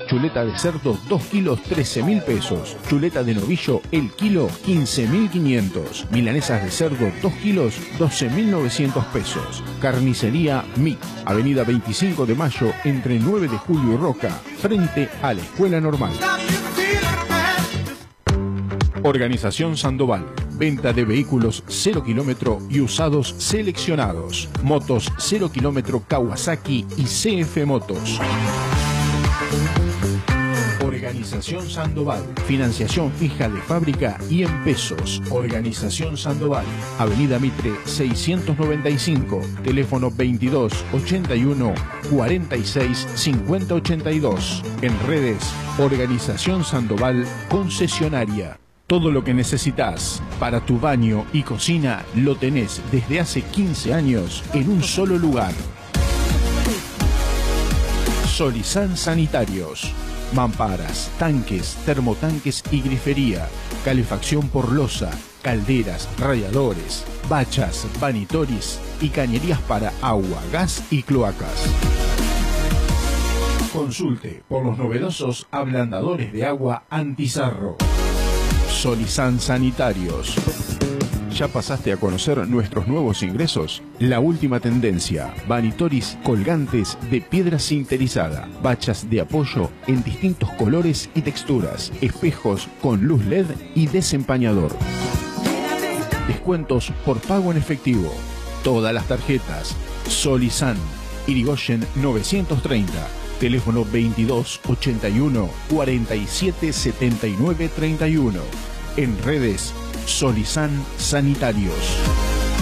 Chuleta de cerdo 2 kilos 13.000 pesos. Chuleta de novillo el kilo 15.500. Milanesas de cerdo 2 kilos 12.900 pesos. Carnicería MIC, Avenida 25 de Mayo entre 9 de Julio y Roca, frente a la Escuela Normal. Organización Sandoval. Venta de vehículos 0 kilómetro y usados seleccionados. Motos 0 kilómetro Kawasaki y CF Motos. Organización Sandoval. Financiación fija de fábrica y en pesos. Organización Sandoval. Avenida Mitre 695. Teléfono 22 81 46 50 82. En redes, Organización Sandoval Concesionaria. Todo lo que necesitas para tu baño y cocina lo tenés desde hace 15 años en un solo lugar. Solizán Sanitarios. Mamparas, tanques, termotanques y grifería. Calefacción por losa, calderas, radiadores, bachas, vanitoris y cañerías para agua, gas y cloacas. Consulte por los novedosos ablandadores de agua antisarro. Solizán Sanitarios. ¿Ya pasaste a conocer nuestros nuevos ingresos? La última tendencia, vanitoris colgantes de piedra sinterizada, bachas de apoyo en distintos colores y texturas, espejos con luz LED y desempañador. Descuentos por pago en efectivo. Todas las tarjetas. Solizán, Irigoyen 930. Teléfono 22 81 47 79 31. En redes, Solizán Sanitarios.